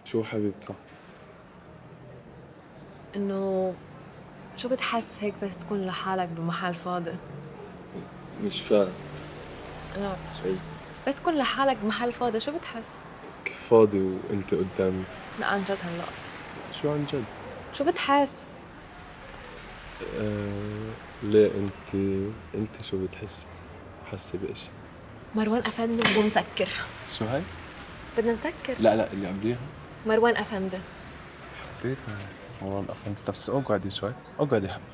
شو حبيبتي؟ إنه شو بتحس هيك بس تكون لحالك بمحل فاضي؟ مش فاهم. لا، شو قصدك؟ بس تكون لحالك بمحل فاضي شو بتحس؟ كيف فاضي وانت قدامي؟ لا عن جد هلأ شو عن جد؟ شو بتحس؟ ليه انت شو بتحس؟ حاسة بإشي؟ مروان أفندي بدنا نسكر. شو هاي؟ بدنا نسكر. لا لا، اللي قبليها مروان أفندي. حبيتها. مروان أفندي. بس اقعدي شوي، اقعدي حبيبي.